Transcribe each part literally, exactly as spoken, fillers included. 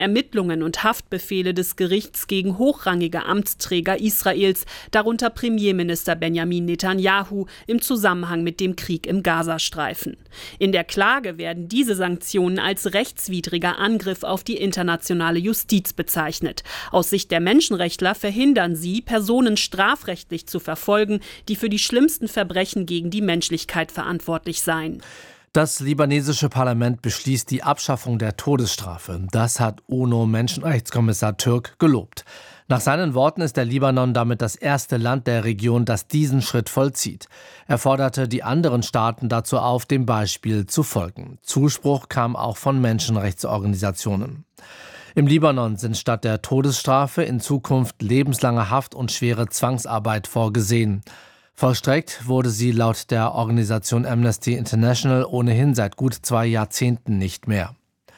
Ermittlungen und Haftbefehle des Gerichts gegen hochrangige Amtsträger Israels, darunter Premierminister Benjamin Netanyahu, im Zusammenhang mit dem Krieg im Gazastreifen. In der Klage werden diese Sanktionen als rechtswidriger Angriff auf die internationale Justiz bezeichnet. Aus Sicht der Menschenrechtler verhindern sie, Personen strafrechtlich zu verfolgen, die für die schlimmsten Verbrechen gegen die Menschlichkeit verantwortlich seien. Das libanesische Parlament beschließt die Abschaffung der Todesstrafe. Das hat UNO-Menschenrechtskommissar Türk gelobt. Nach seinen Worten ist der Libanon damit das erste Land der Region, das diesen Schritt vollzieht. Er forderte die anderen Staaten dazu auf, dem Beispiel zu folgen. Zuspruch kam auch von Menschenrechtsorganisationen. Im Libanon sind statt der Todesstrafe in Zukunft lebenslange Haft und schwere Zwangsarbeit vorgesehen. Vollstreckt wurde sie laut der Organisation Amnesty International ohnehin seit gut zwei Jahrzehnten nicht mehr.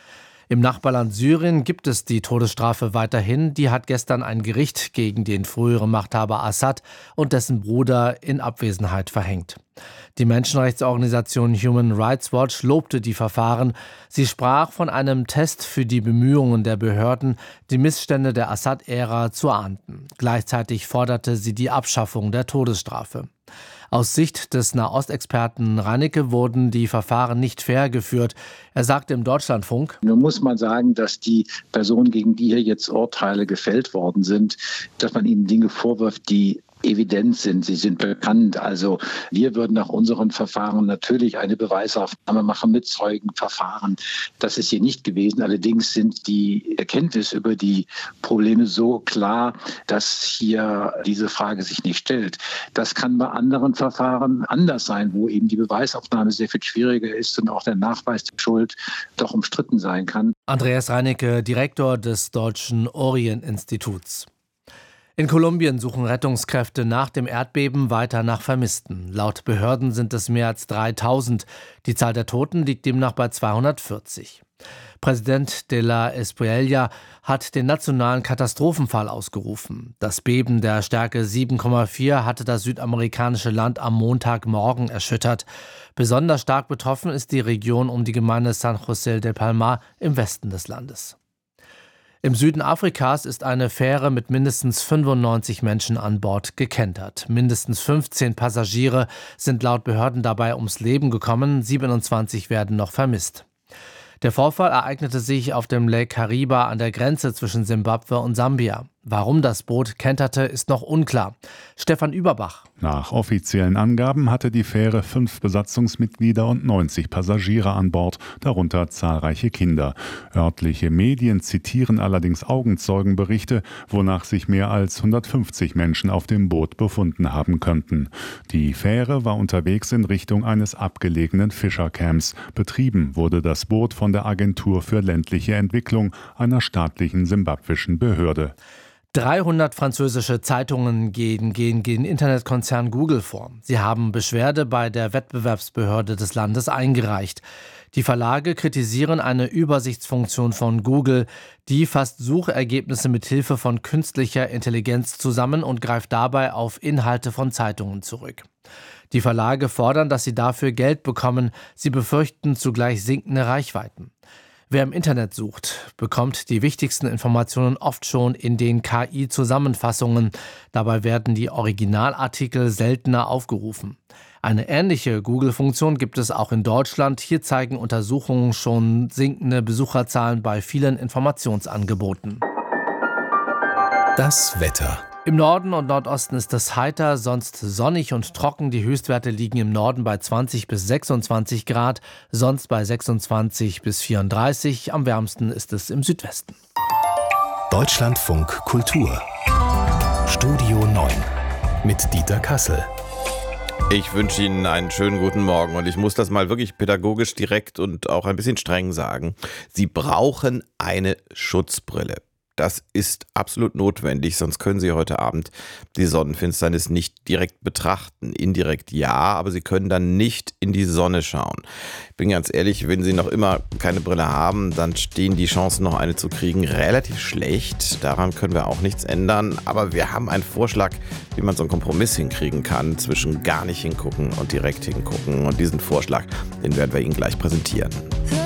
Im Nachbarland Syrien gibt es die Todesstrafe weiterhin. Die hat gestern ein Gericht gegen den früheren Machthaber Assad und dessen Bruder in Abwesenheit verhängt. Die Menschenrechtsorganisation Human Rights Watch lobte die Verfahren. Sie sprach von einem Test für die Bemühungen der Behörden, die Missstände der Assad-Ära zu ahnden. Gleichzeitig forderte sie die Abschaffung der Todesstrafe. Aus Sicht des Nahostexperten Reinecke wurden die Verfahren nicht fair geführt. Er sagte im Deutschlandfunk: Nun muss man sagen, dass die Personen, gegen die hier jetzt Urteile gefällt worden sind, dass man ihnen Dinge vorwirft, die evident sind, sie sind bekannt. Also wir würden nach unseren Verfahren natürlich eine Beweisaufnahme machen mit Zeugenverfahren. Das ist hier nicht gewesen. Allerdings sind die Erkenntnisse über die Probleme so klar, dass hier diese Frage sich nicht stellt. Das kann bei anderen Verfahren anders sein, wo eben die Beweisaufnahme sehr viel schwieriger ist und auch der Nachweis der Schuld doch umstritten sein kann. Andreas Reinecke, Direktor des Deutschen Orient-Instituts. In Kolumbien suchen Rettungskräfte nach dem Erdbeben weiter nach Vermissten. Laut Behörden sind es mehr als dreitausend. Die Zahl der Toten liegt demnach bei zweihundertvierzig. Präsident de la Espriella hat den nationalen Katastrophenfall ausgerufen. Das Beben der Stärke sieben Komma vier hatte das südamerikanische Land am Montagmorgen erschüttert. Besonders stark betroffen ist die Region um die Gemeinde San José del Palmar im Westen des Landes. Im Süden Afrikas ist eine Fähre mit mindestens fünfundneunzig Menschen an Bord gekentert. Mindestens fünfzehn Passagiere sind laut Behörden dabei ums Leben gekommen, siebenundzwanzig werden noch vermisst. Der Vorfall ereignete sich auf dem Lake Kariba an der Grenze zwischen Simbabwe und Sambia. Warum das Boot kenterte, ist noch unklar. Stefan Überbach. Nach offiziellen Angaben hatte die Fähre fünf Besatzungsmitglieder und neunzig Passagiere an Bord, darunter zahlreiche Kinder. Örtliche Medien zitieren allerdings Augenzeugenberichte, wonach sich mehr als hundertfünfzig Menschen auf dem Boot befunden haben könnten. Die Fähre war unterwegs in Richtung eines abgelegenen Fischercamps. Betrieben wurde das Boot von der Agentur für ländliche Entwicklung, einer staatlichen simbabwischen Behörde. dreihundert französische Zeitungen gehen gegen den Internetkonzern Google vor. Sie haben Beschwerde bei der Wettbewerbsbehörde des Landes eingereicht. Die Verlage kritisieren eine Übersichtsfunktion von Google. Die fasst Suchergebnisse mit Hilfe von künstlicher Intelligenz zusammen und greift dabei auf Inhalte von Zeitungen zurück. Die Verlage fordern, dass sie dafür Geld bekommen. Sie befürchten zugleich sinkende Reichweiten. Wer im Internet sucht, bekommt die wichtigsten Informationen oft schon in den K I-Zusammenfassungen. Dabei werden die Originalartikel seltener aufgerufen. Eine ähnliche Google-Funktion gibt es auch in Deutschland. Hier zeigen Untersuchungen schon sinkende Besucherzahlen bei vielen Informationsangeboten. Das Wetter. Im Norden und Nordosten ist es heiter, sonst sonnig und trocken. Die Höchstwerte liegen im Norden bei zwanzig bis sechsundzwanzig Grad, sonst bei sechsundzwanzig bis vierunddreißig. Am wärmsten ist es im Südwesten. Deutschlandfunk Kultur. Studio neun mit Dieter Kassel. Ich wünsche Ihnen einen schönen guten Morgen und ich muss das mal wirklich pädagogisch direkt und auch ein bisschen streng sagen. Sie brauchen eine Schutzbrille. Das ist absolut notwendig, sonst können Sie heute Abend die Sonnenfinsternis nicht direkt betrachten. Indirekt ja, aber Sie können dann nicht in die Sonne schauen. Ich bin ganz ehrlich, wenn Sie noch immer keine Brille haben, dann stehen die Chancen, noch eine zu kriegen, relativ schlecht. Daran können wir auch nichts ändern. Aber wir haben einen Vorschlag, wie man so einen Kompromiss hinkriegen kann zwischen gar nicht hingucken und direkt hingucken. Und diesen Vorschlag, den werden wir Ihnen gleich präsentieren.